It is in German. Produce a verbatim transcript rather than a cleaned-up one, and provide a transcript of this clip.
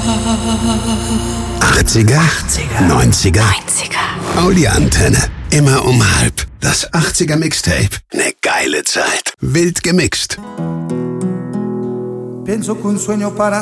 achtziger, neunziger, neunziger. Audi-Antenne. Immer um halb. Das achtziger Mixtape. Ne geile Zeit. Wild gemixt. Pienso que un sueño para